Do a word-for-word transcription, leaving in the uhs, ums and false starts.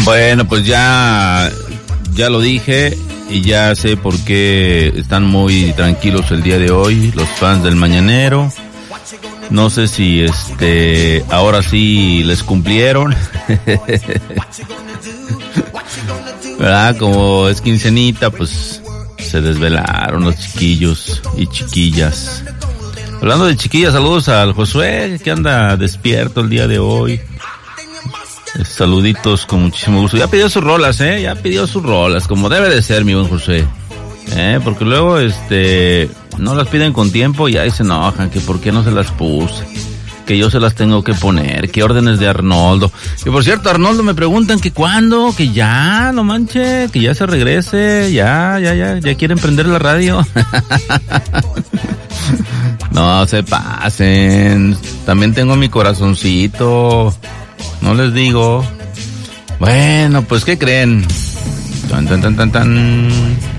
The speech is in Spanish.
Bueno, pues ya, ya lo dije y ya sé por qué están muy tranquilos el día de hoy los fans del Mañanero. No sé si este ahora sí les cumplieron. ¿Verdad? Como es quincenita, pues se desvelaron los chiquillos y chiquillas. Hablando de chiquillas, saludos al Josué, que anda despierto el día de hoy. Saluditos con muchísimo gusto. Ya pidió sus rolas, ¿eh? Ya pidió sus rolas, como debe de ser, mi buen Josué. ¿Eh? Porque luego, este, no las piden con tiempo y ahí se enojan, que por qué no se las puse, que yo se las tengo que poner, que órdenes de Arnoldo. Que por cierto, Arnoldo me preguntan que cuándo, que ya, no manche, que ya se regrese, ya, ya, ya, ya quieren prender la radio. No se pasen, también tengo mi corazoncito, no les digo. Bueno, pues, ¿qué creen? Tan, tan, tan, tan, tan.